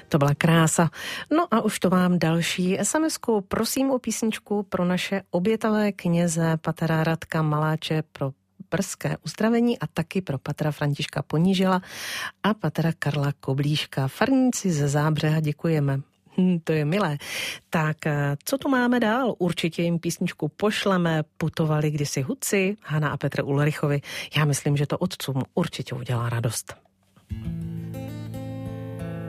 To byla krása. No a už to mám další SMS-ku. Prosím o písničku pro naše obětavé kněze patera Radka Maláče pro brzké uzdravení a taky pro patra Františka Ponížela a patra Karla Koblíška. Farníci ze Zábřeha děkujeme. To je milé. Tak, co tu máme dál? Určitě jim písničku pošleme. Putovali kdysi hudci, Hana a Petr Ulrichovi. Já myslím, že to otcům určitě udělá radost.